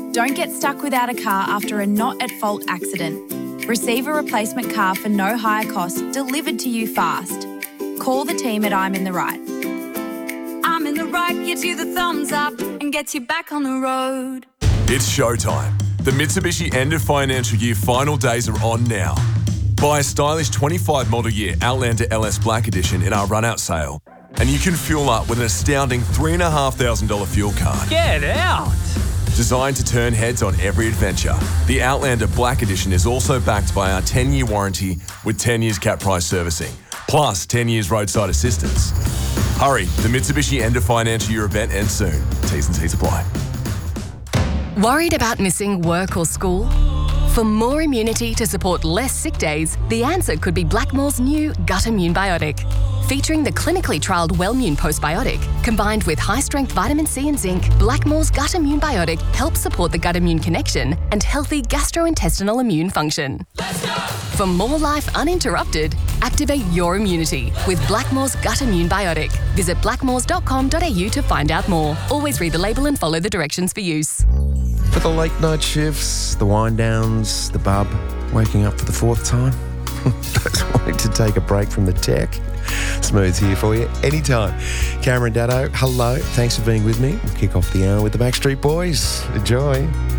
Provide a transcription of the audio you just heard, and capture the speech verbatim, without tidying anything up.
Don't get stuck without a car after a not-at-fault accident. Receive a replacement car for no higher cost delivered to you fast. Call the team at I'm in the Right. I'm in the Right gives you the thumbs up and gets you back on the road. It's showtime. The Mitsubishi end of financial year final days are on now. Buy a stylish twenty-five model year Outlander L S Black Edition in our run-out sale, and you can fuel up with an astounding three thousand five hundred dollars fuel card. Get out! Designed to turn heads on every adventure, the Outlander Black Edition is also backed by our ten-year warranty with ten years cap price servicing, plus ten years roadside assistance. Hurry, the Mitsubishi end of financial year event ends soon. T's and C's apply. Worried about missing work or school? For more immunity to support less sick days, the answer could be Blackmore's new Gut Immune Biotic. Featuring the clinically trialled Wellmune Postbiotic, combined with high-strength vitamin C and zinc, Blackmore's Gut Immune Biotic helps support the gut-immune connection and healthy gastrointestinal immune function. Let's go! For more life uninterrupted, activate your immunity with Blackmore's Gut Immune Biotic. Visit blackmores dot com dot a u to find out more. Always read the label and follow the directions for use. For the late night shifts, the wind downs, the bub, waking up for the fourth time, those wanting to take a break from the tech, Smooth's here for you anytime. Cameron Daddo, hello. Thanks for being with me. We'll kick off the hour with the Backstreet Boys. Enjoy.